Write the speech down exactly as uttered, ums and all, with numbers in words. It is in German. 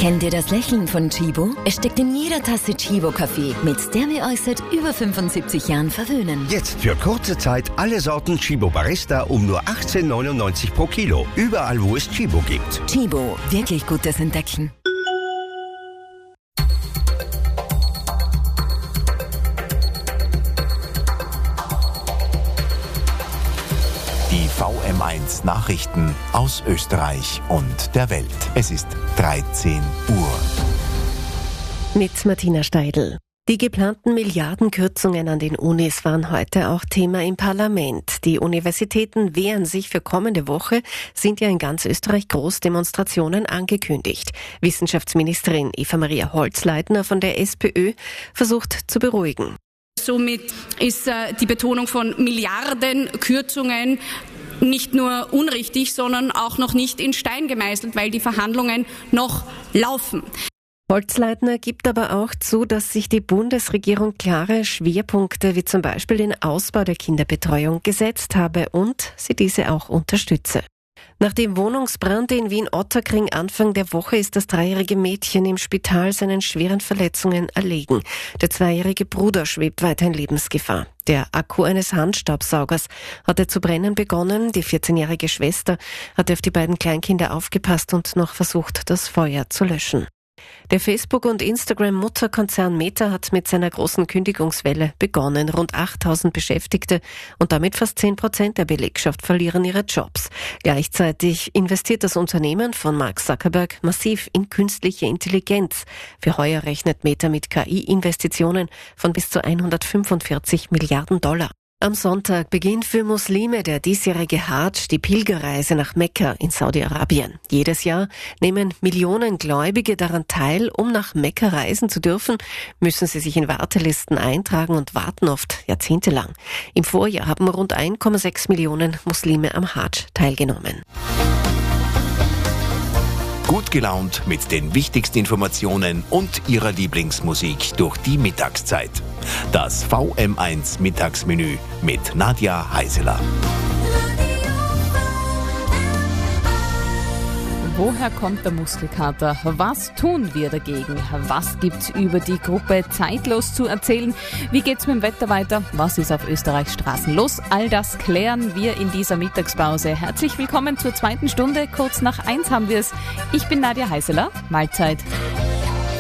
Kennt ihr das Lächeln von Chibo? Es steckt in jeder Tasse Chibo-Kaffee, mit der wir euch seit über fünfundsiebzig Jahren verwöhnen. Jetzt für kurze Zeit alle Sorten Chibo Barista um nur achtzehn neunundneunzig pro Kilo. Überall, wo es Chibo gibt. Chibo, wirklich gutes Entdecken. Die V M eins Nachrichten aus Österreich und der Welt. Es ist dreizehn Uhr. Mit Martina Steidl. Die geplanten Milliardenkürzungen an den Unis waren heute auch Thema im Parlament. Die Universitäten wehren sich für kommende Woche, sind ja in ganz Österreich Großdemonstrationen angekündigt. Wissenschaftsministerin Eva-Maria Holzleitner von der SPÖ versucht zu beruhigen. Somit ist äh, die Betonung von Milliardenkürzungen nicht nur unrichtig, sondern auch noch nicht in Stein gemeißelt, weil die Verhandlungen noch laufen. Holzleitner gibt aber auch zu, dass sich die Bundesregierung klare Schwerpunkte wie zum Beispiel den Ausbau der Kinderbetreuung gesetzt habe und sie diese auch unterstütze. Nach dem Wohnungsbrand in Wien-Ottakring Anfang der Woche ist das dreijährige Mädchen im Spital seinen schweren Verletzungen erlegen. Der zweijährige Bruder schwebt weiter in Lebensgefahr. Der Akku eines Handstaubsaugers hatte zu brennen begonnen. Die vierzehnjährige Schwester hatte auf die beiden Kleinkinder aufgepasst und noch versucht, das Feuer zu löschen. Der Facebook- und Instagram-Mutterkonzern Meta hat mit seiner großen Kündigungswelle begonnen. Rund achttausend Beschäftigte und damit fast zehn Prozent der Belegschaft verlieren ihre Jobs. Gleichzeitig investiert das Unternehmen von Mark Zuckerberg massiv in künstliche Intelligenz. Für heuer rechnet Meta mit K I-Investitionen von bis zu hundertfünfundvierzig Milliarden Dollar. Am Sonntag beginnt für Muslime der diesjährige Hadsch, die Pilgerreise nach Mekka in Saudi-Arabien. Jedes Jahr nehmen Millionen Gläubige daran teil. Um nach Mekka reisen zu dürfen, müssen sie sich in Wartelisten eintragen und warten oft jahrzehntelang. Im Vorjahr haben rund eins Komma sechs Millionen Muslime am Hadsch teilgenommen. Gut gelaunt mit den wichtigsten Informationen und ihrer Lieblingsmusik durch die Mittagszeit. Das V M eins Mittagsmenü mit Nadja Heiseler. Woher kommt der Muskelkater? Was tun wir dagegen? Was gibt's über die Gruppe Zeitlos zu erzählen? Wie geht's mit dem Wetter weiter? Was ist auf Österreichs Straßen los? All das klären wir in dieser Mittagspause. Herzlich willkommen zur zweiten Stunde. Kurz nach eins haben wir es. Ich bin Nadja Heiseler. Mahlzeit.